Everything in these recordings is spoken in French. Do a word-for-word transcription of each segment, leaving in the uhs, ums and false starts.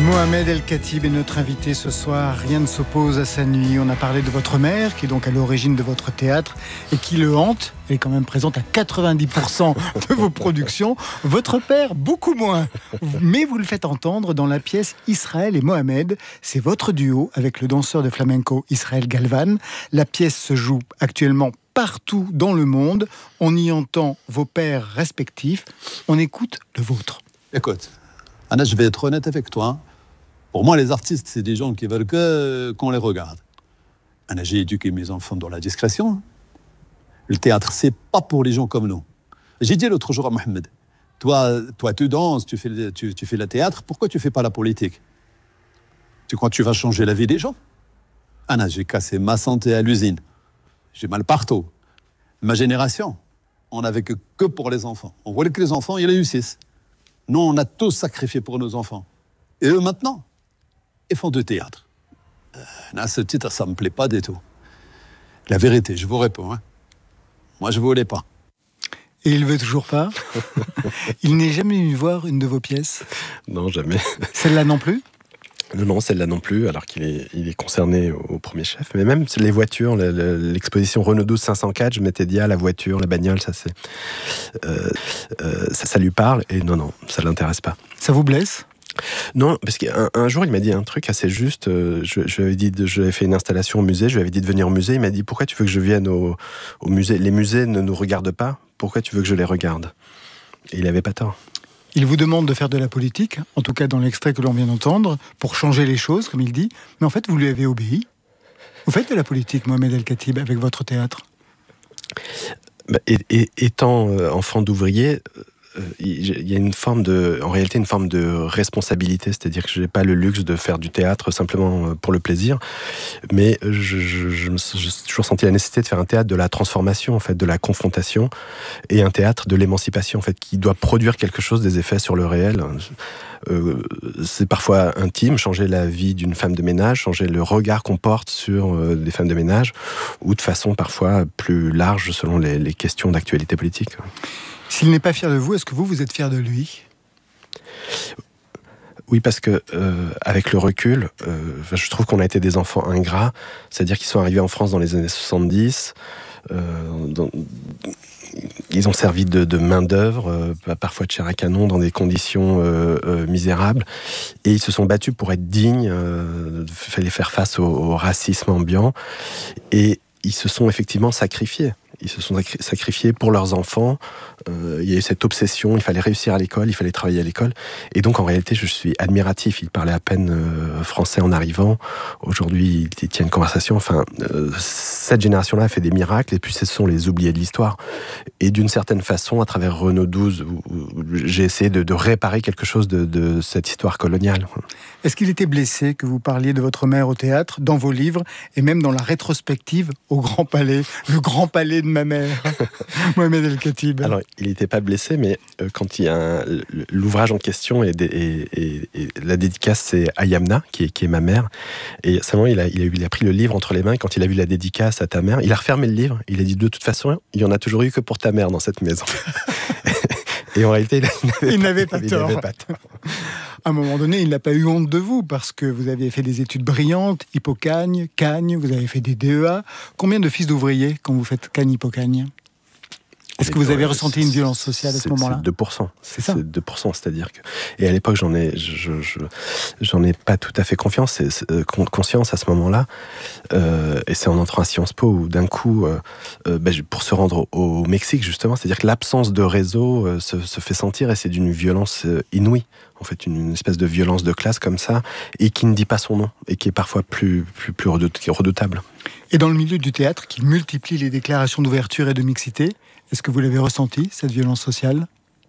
Mohamed El Khatib est notre invité ce soir. Rien ne s'oppose à sa nuit. On a parlé de votre mère, qui est donc à l'origine de votre théâtre et qui le hante. Elle est quand même présente à quatre-vingt-dix pour cent de vos productions. Votre père, beaucoup moins. Mais vous le faites entendre dans la pièce Israël et Mohamed. C'est votre duo avec le danseur de flamenco Israël Galvan. La pièce se joue actuellement partout dans le monde. On y entend vos pères respectifs. On écoute le vôtre. Écoute, Anna, je vais être honnête avec toi. Pour moi, les artistes, c'est des gens qui veulent que, qu'on les regarde. Anna, j'ai éduqué mes enfants dans la discrétion. Le théâtre, c'est pas pour les gens comme nous. J'ai dit l'autre jour à Mohamed, toi, toi tu danses, tu fais, tu, tu fais le théâtre, pourquoi tu fais pas la politique? Tu crois que tu vas changer la vie des gens? Anna, j'ai cassé ma santé à l'usine. J'ai mal partout. Ma génération, on n'avait que, que pour les enfants. On voulait que les enfants, ils réussissent. Nous, on a tous sacrifié pour nos enfants. Et eux, maintenant, ils font du théâtre. Euh, à ce titre, ça ne me plaît pas du tout. La vérité, je vous réponds. Hein. Moi, je ne voulais pas. Et il ne veut toujours pas? Il n'est jamais venu voir une de vos pièces? Non, jamais. Celle-là non plus? Non, non, celle-là non plus, alors qu'il est, il est concerné au, au premier chef. Mais même les voitures, le, le, l'exposition Renault douze cinq cent quatre, je m'étais dit, ah, la voiture, la bagnole, ça, c'est, euh, euh, ça, ça lui parle. Et non, non, ça ne l'intéresse pas. Ça vous blesse? Non, parce qu'un un jour, il m'a dit un truc assez juste. Je, je lui avais dit, je lui avais fait une installation au musée, je lui avais dit de venir au musée. Il m'a dit, pourquoi tu veux que je vienne au, au musée? Les musées ne nous regardent pas. Pourquoi tu veux que je les regarde? Et il n'avait pas tort. Il vous demande de faire de la politique, en tout cas dans l'extrait que l'on vient d'entendre, pour changer les choses, comme il dit. Mais en fait, vous lui avez obéi. Vous faites de la politique, Mohamed El Khatib, avec votre théâtre. Bah, et, et, étant euh, enfant d'ouvrier, euh, il y a une forme de, en réalité, une forme de responsabilité. C'est-à-dire que je n'ai pas le luxe de faire du théâtre simplement pour le plaisir, mais je, je, je, je, j'ai toujours senti la nécessité de faire un théâtre de la transformation, en fait, de la confrontation, et un théâtre de l'émancipation, en fait, qui doit produire quelque chose, des effets sur le réel. Euh, c'est parfois intime, changer la vie d'une femme de ménage, changer le regard qu'on porte sur euh, des femmes de ménage, ou de façon parfois plus large selon les, les questions d'actualité politique. S'il n'est pas fier de vous, est-ce que vous, vous êtes fier de lui? Oui, parce que euh, avec le recul, euh, je trouve qu'on a été des enfants ingrats, c'est-à-dire qu'ils sont arrivés en France dans les années soixante-dix, euh, dans, ils ont servi de, de main-d'œuvre, euh, parfois de chair à canon, dans des conditions euh, euh, misérables, et ils se sont battus pour être dignes, euh, fallait faire face au, au racisme ambiant, et ils se sont effectivement sacrifiés. Ils se sont sacrifiés pour leurs enfants. Euh, il y a eu cette obsession, il fallait réussir à l'école, il fallait travailler à l'école. Et donc, en réalité, je suis admiratif. Il parlait à peine euh, français en arrivant. Aujourd'hui, il tient une conversation. Enfin, euh, cette génération-là a fait des miracles, et puis ce sont les oubliés de l'histoire. Et d'une certaine façon, à travers Renault douze, où, où j'ai essayé de, de réparer quelque chose de, de cette histoire coloniale. Est-ce qu'il était blessé que vous parliez de votre mère au théâtre, dans vos livres, et même dans la rétrospective au Grand Palais, le Grand Palais de ma mère, Mohamed El Khatib? Alors, il n'était pas blessé, mais euh, quand il y a un, l'ouvrage en question, et, et, et, et la dédicace, c'est Ayamna, qui est, qui est ma mère, et seulement il a, il, a, il a pris le livre entre les mains, et quand il a vu la dédicace à ta mère, il a refermé le livre, il a dit, de toute façon, il n'y en a toujours eu que pour ta mère dans cette maison. Et en réalité, il n'avait pas, il n'avait pas, il n'avait pas tort. À un moment donné, il n'a pas eu honte de vous, parce que vous aviez fait des études brillantes, Hippocagne, Cagne, vous avez fait des D E A. Combien de fils d'ouvriers quand vous faites Cagne, Hippocagne? Est-ce que vous avez ressenti une violence sociale à ce moment-là? C'est deux pour cent. C'est ça. C'est deux pour cent, c'est-à-dire que... Et à l'époque, j'en ai, je, je, j'en ai pas tout à fait confiance, c'est, c'est, euh, conscience à ce moment-là. Euh, et c'est en entrant à Sciences Po où, d'un coup, euh, euh, bah, pour se rendre au, au Mexique, justement, c'est-à-dire que l'absence de réseau euh, se, se fait sentir, et c'est d'une violence euh, inouïe. En fait, une, une espèce de violence de classe comme ça, et qui ne dit pas son nom, et qui est parfois plus, plus, plus redoutable. Et dans le milieu du théâtre, qui multiplie les déclarations d'ouverture et de mixité, est-ce que vous l'avez ressenti, cette violence sociale?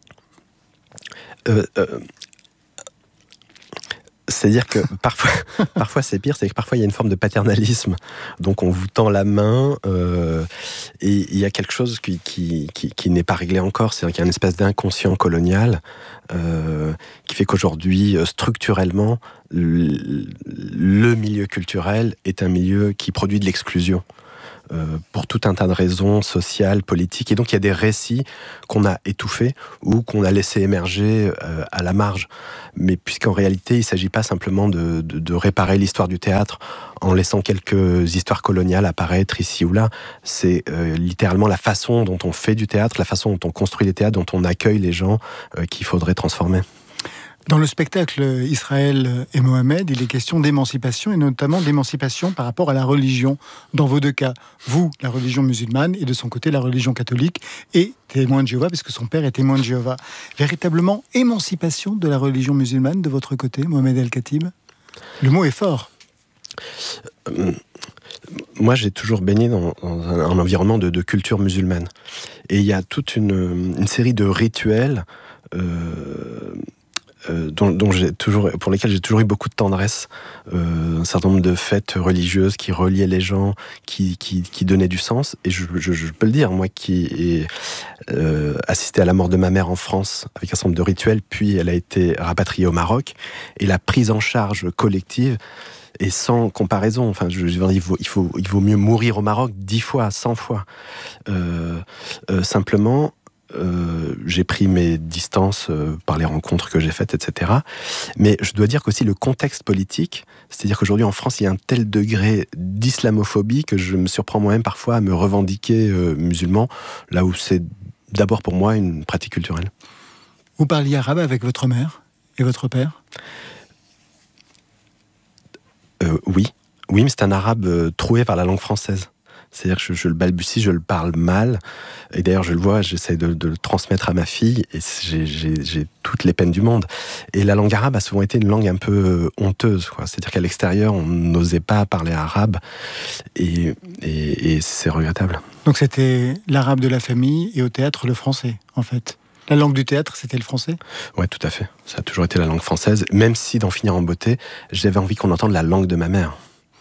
euh, euh, C'est-à-dire que parfois, parfois c'est pire, c'est que parfois il y a une forme de paternalisme. Donc on vous tend la main, euh, et il y a quelque chose qui, qui, qui, qui n'est pas réglé encore. C'est-à-dire qu'il y a une espèce d'inconscient colonial euh, qui fait qu'aujourd'hui, structurellement, le, le milieu culturel est un milieu qui produit de l'exclusion. euh, pour tout un tas de raisons sociales, politiques. Et donc, il y a des récits qu'on a étouffés ou qu'on a laissés émerger euh, à la marge. Mais puisqu'en réalité, il ne s'agit pas simplement de, de, de réparer l'histoire du théâtre en laissant quelques histoires coloniales apparaître ici ou là. C'est euh, littéralement la façon dont on fait du théâtre, la façon dont on construit les théâtres, dont on accueille les gens euh, qu'il faudrait transformer. Dans le spectacle Israël et Mohamed, il est question d'émancipation, et notamment d'émancipation par rapport à la religion, dans vos deux cas. Vous, la religion musulmane, et de son côté, la religion catholique, et témoin de Jéhovah, puisque son père est témoin de Jéhovah. Véritablement, émancipation de la religion musulmane de votre côté, Mohamed El-Khatib? Le mot est fort. Euh, moi, j'ai toujours baigné dans, dans un, un environnement de, de culture musulmane. Et il y a toute une, une série de rituels... Euh, Euh, dont, dont j'ai toujours, pour lesquels j'ai toujours eu beaucoup de tendresse, euh, un certain nombre de fêtes religieuses qui reliaient les gens, qui, qui, qui donnaient du sens. Et je, je, je peux le dire, moi qui ai euh, assisté à la mort de ma mère en France avec un certain nombre de rituels, puis elle a été rapatriée au Maroc, et la prise en charge collective est sans comparaison. Enfin, je, je, il, vaut, il, faut, il vaut mieux mourir au Maroc dix fois, cent fois. Euh, euh, simplement... Euh, j'ai pris mes distances euh, par les rencontres que j'ai faites, et cetera. Mais je dois dire qu'aussi le contexte politique, c'est-à-dire qu'aujourd'hui en France, il y a un tel degré d'islamophobie que je me surprends moi-même parfois à me revendiquer euh, musulman, là où c'est d'abord pour moi une pratique culturelle. Vous parliez arabe avec votre mère et votre père ? euh, Oui, oui, mais c'est un arabe euh, troué par la langue française. C'est-à-dire que je, je le balbutie, je le parle mal. Et d'ailleurs, je le vois, j'essaie de, de le transmettre à ma fille. Et j'ai, j'ai, j'ai toutes les peines du monde. Et la langue arabe a souvent été une langue un peu honteuse, quoi. C'est-à-dire qu'à l'extérieur, on n'osait pas parler arabe. Et, et, et c'est regrettable. Donc c'était l'arabe de la famille et au théâtre, le français, en fait. La langue du théâtre, c'était le français ? Oui, tout à fait. Ça a toujours été la langue française. Même si, d'en finir en beauté, j'avais envie qu'on entende la langue de ma mère.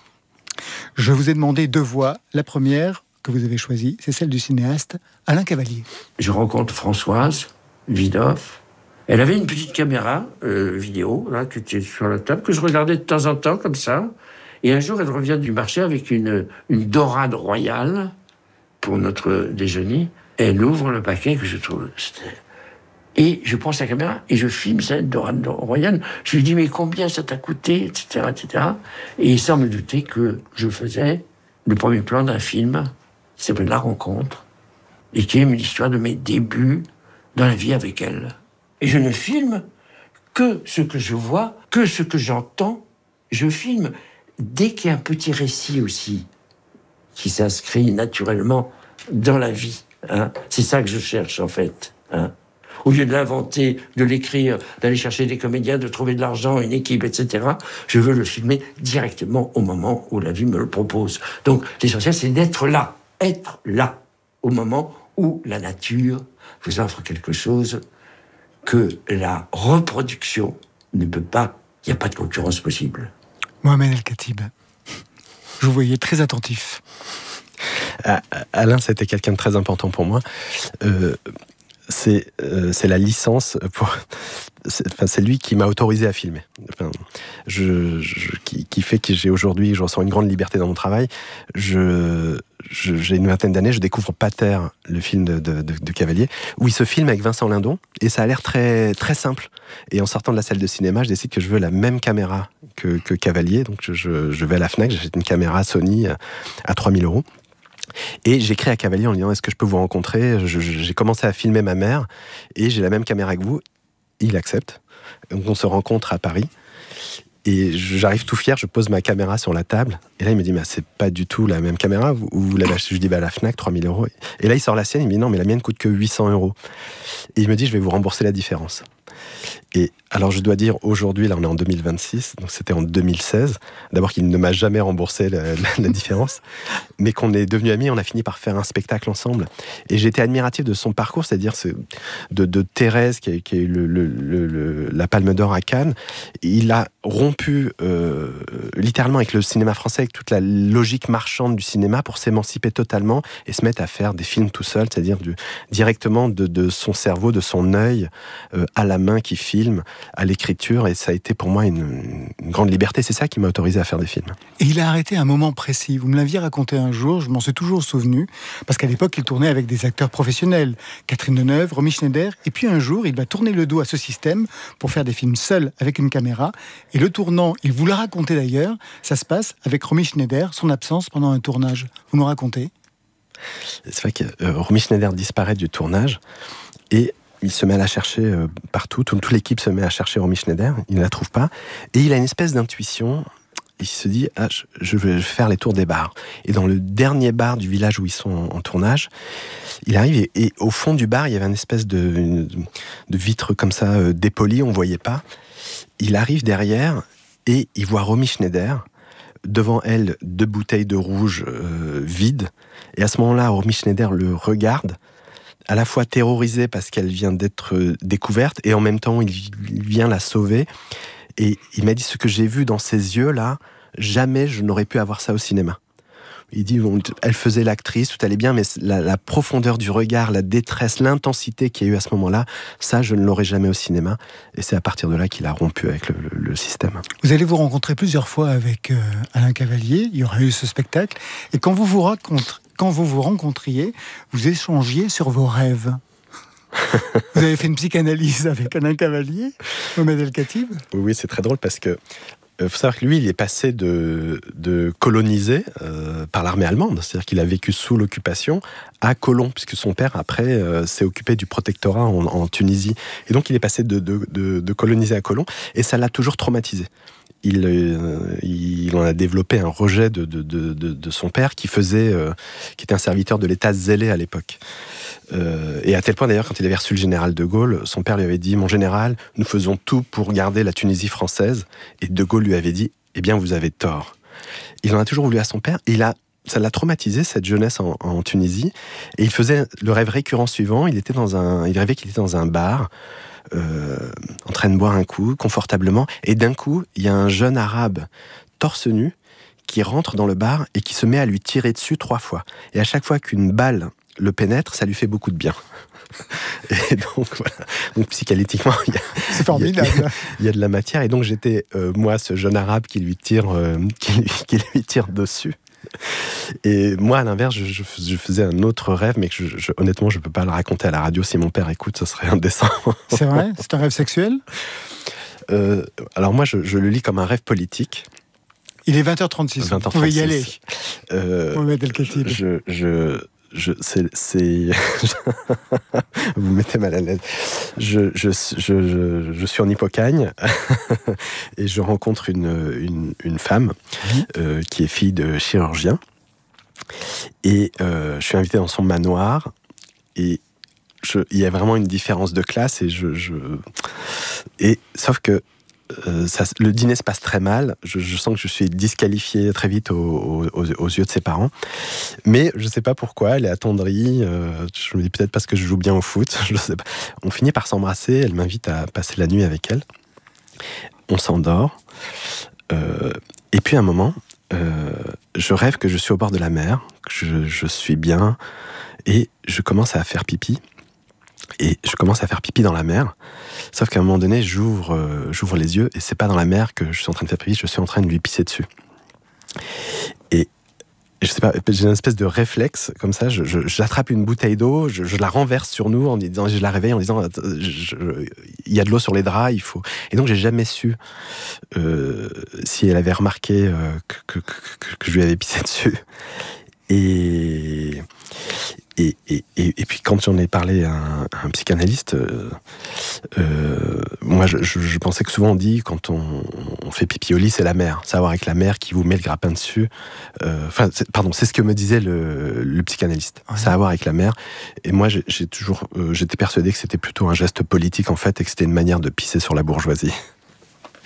Je vous ai demandé deux voix. La première que vous avez choisie, c'est celle du cinéaste Alain Cavalier. Je rencontre Françoise Widoff. Elle avait une petite caméra euh, vidéo là, qui était sur la table, que je regardais de temps en temps comme ça. Et un jour, elle revient du marché avec une, une dorade royale pour notre déjeuner. Elle ouvre le paquet que je trouve... C'était... Et je prends sa caméra et je filme cette dorade royale. Je lui dis, mais combien ça t'a coûté, et cetera, et cetera. Et sans me douter que je faisais le premier plan d'un film qui s'appelle La Rencontre et qui est une histoire de mes débuts dans la vie avec elle. Et je ne filme que ce que je vois, que ce que j'entends. Je filme dès qu'il y a un petit récit aussi qui s'inscrit naturellement dans la vie. Hein. C'est ça que je cherche, en fait. Hein. Au lieu de l'inventer, de l'écrire, d'aller chercher des comédiens, de trouver de l'argent, une équipe, et cetera, je veux le filmer directement au moment où la vie me le propose. Donc, l'essentiel, c'est d'être là, être là, au moment où la nature vous offre quelque chose que la reproduction ne peut pas, il n'y a pas de concurrence possible. Mohamed El-Khatib, je vous voyais très attentif. Alain, c'était quelqu'un de très important pour moi. Euh, c'est, euh, c'est la licence pour... C'est, enfin, c'est lui qui m'a autorisé à filmer. Enfin, je, je, qui, qui fait que j'ai aujourd'hui, je ressens une grande liberté dans mon travail. Je, je, j'ai une vingtaine d'années, je découvre Pater, le film de, de, de, de Cavalier, où il se filme avec Vincent Lindon, et ça a l'air très, très simple. Et en sortant de la salle de cinéma, je décide que je veux la même caméra que, que Cavalier, donc je, je, je vais à la Fnac, j'achète une caméra Sony à trois mille euros. Et j'écris à Cavalier en lui disant, est-ce que je peux vous rencontrer ? je, je, J'ai commencé à filmer ma mère, et j'ai la même caméra que vous. Il accepte. Donc on se rencontre à Paris. Et j'arrive tout fier, je pose ma caméra sur la table. Et là, il me dit, mais c'est pas du tout la même caméra. Vous, vous l'avez achetée ? Je lui dis, bah, à la Fnac, trois mille euros. Et là, il sort la sienne. Il me dit, non, mais la mienne coûte que huit cents euros. Et il me dit, je vais vous rembourser la différence. Et alors, je dois dire, aujourd'hui, là, on est en deux mille vingt-six, donc c'était en deux mille seize. D'abord, qu'il ne m'a jamais remboursé la, la, la différence, mais qu'on est devenus amis, on a fini par faire un spectacle ensemble. Et j'étais admiratif de son parcours, c'est-à-dire ce, de, de Thérèse, qui a, qui a eu le, le, le, le, la Palme d'Or à Cannes. Il a rompu rompu euh, littéralement avec le cinéma français, avec toute la logique marchande du cinéma pour s'émanciper totalement et se mettre à faire des films tout seul, c'est-à-dire du, directement de, de son cerveau, de son œil euh, à la main qui filme, à l'écriture, et ça a été pour moi une, une grande liberté. C'est ça qui m'a autorisé à faire des films. Et il a arrêté à un moment précis. Vous me l'aviez raconté un jour, je m'en suis toujours souvenu, parce qu'à l'époque, il tournait avec des acteurs professionnels, Catherine Deneuve, Romy Schneider, et puis un jour, il va tourner le dos à ce système pour faire des films seuls avec une caméra, et le tournant, il vous l'a raconté d'ailleurs, ça se passe avec Romy Schneider, son absence pendant un tournage. Vous nous racontez ? C'est vrai que euh, Romy Schneider disparaît du tournage, et il se met à la chercher euh, partout, toute, toute l'équipe se met à chercher Romy Schneider, il ne la trouve pas, et il a une espèce d'intuition. Il se dit, ah, je, je vais faire les tours des bars. Et dans le dernier bar du village où ils sont en, en tournage, il arrive et, et au fond du bar, il y avait une espèce de, une, de vitre comme ça, euh, dépolie, on ne voyait pas. Il arrive derrière et il voit Romy Schneider, devant elle, deux bouteilles de rouge euh, vides. Et à ce moment-là, Romy Schneider le regarde, à la fois terrorisée parce qu'elle vient d'être euh, découverte, et en même temps, il, il vient la sauver. Et il m'a dit, ce que j'ai vu dans ses yeux-là, jamais je n'aurais pu avoir ça au cinéma. Il dit, bon, elle faisait l'actrice, tout allait bien, mais la, la profondeur du regard, la détresse, l'intensité qu'il y a eu à ce moment-là, ça, je ne l'aurais jamais au cinéma. Et c'est à partir de là qu'il a rompu avec le, le, le système. Vous allez vous rencontrer plusieurs fois avec euh, Alain Cavalier, il y aura eu ce spectacle, et quand vous vous, rencontre, quand vous, vous rencontriez, vous échangiez sur vos rêves. Vous avez fait une psychanalyse avec Alain Cavalier, Mohamed El Khatib ? Oui, oui, c'est très drôle parce que il euh, faut savoir que lui, il est passé de, de colonisé euh, par l'armée allemande, c'est-à-dire qu'il a vécu sous l'occupation à Colomb, puisque son père, après, euh, s'est occupé du protectorat en, en Tunisie. Et donc, il est passé de, de, de, de colonisé à Colomb, et ça l'a toujours traumatisé. Il, euh, il en a développé un rejet de, de, de, de, de son père qui faisait, euh, qui était un serviteur de l'État zélé à l'époque. Euh, et à tel point d'ailleurs, quand il avait reçu le général de Gaulle, son père lui avait dit « Mon général, nous faisons tout pour garder la Tunisie française ». Et de Gaulle lui avait dit « Eh bien, vous avez tort ». Il en a toujours voulu à son père, et il a, ça l'a traumatisé, cette jeunesse en, en Tunisie. Et il faisait le rêve récurrent suivant, il, était dans un, il rêvait qu'il était dans un bar, Euh, en train de boire un coup, confortablement, et d'un coup, il y a un jeune arabe torse nu qui rentre dans le bar et qui se met à lui tirer dessus trois fois. Et à chaque fois qu'une balle le pénètre, ça lui fait beaucoup de bien. Et donc, voilà. Donc, psychanalytiquement, il y a, c'est formidable. Il y a, il y a de la matière. Et donc, j'étais, euh, moi, ce jeune arabe qui lui tire, euh, qui, lui, qui lui tire dessus. Et moi, à l'inverse, je, je, je faisais un autre rêve, mais que je, je, honnêtement, je ne peux pas le raconter à la radio. Si mon père écoute, ce serait indécent. C'est vrai ? C'est un rêve sexuel ? euh, Alors moi, je, je le lis comme un rêve politique. Il est vingt heures trente-six, vingt heures trente-six. Vous pouvez y aller. Euh, Mohamed El Khatib. Je... je Je, c'est, c'est... Vous me mettez mal à l'aise. Je, je, je, je, je suis en Hippocagne et je rencontre une, une, une femme mmh. euh, qui est fille de chirurgien. Et euh, je suis invité dans son manoir. Et je, il y a vraiment une différence de classe. Et je, je... Et, sauf que Euh, ça, le dîner se passe très mal. Je, je sens que je suis disqualifié très vite aux, aux, aux yeux de ses parents. Mais je ne sais pas pourquoi, elle est attendrie. Euh, je me dis peut-être parce que je joue bien au foot. Je sais pas. On finit par s'embrasser. Elle m'invite à passer la nuit avec elle. On s'endort. Euh, et puis à un moment, euh, je rêve que je suis au bord de la mer, que je, je suis bien. Et je commence à faire pipi. Et je commence à faire pipi dans la mer. Sauf qu'à un moment donné, j'ouvre, euh, j'ouvre les yeux et c'est pas dans la mer que je suis en train de faire pipi, je suis en train de lui pisser dessus. Et je sais pas, j'ai une espèce de réflexe comme ça. Je, je, j'attrape une bouteille d'eau, je, je la renverse sur nous en disant, je la réveille en disant, il y a de l'eau sur les draps, il faut. Et donc j'ai jamais su euh, si elle avait remarqué euh, que, que, que, que je lui avais pissé dessus. Et Et, et, et, et puis quand j'en ai parlé à un, à un psychanalyste, euh, euh, moi je, je, je pensais que souvent on dit quand on, on fait pipi au lit, c'est la mer. C'est à voir avec la mer qui vous met le grappin dessus. Enfin, euh, pardon, c'est ce que me disait le, le psychanalyste. Ouais. C'est à voir avec la mer. Et moi j'ai, j'ai toujours, euh, j'étais persuadé que c'était plutôt un geste politique en fait, et que c'était une manière de pisser sur la bourgeoisie.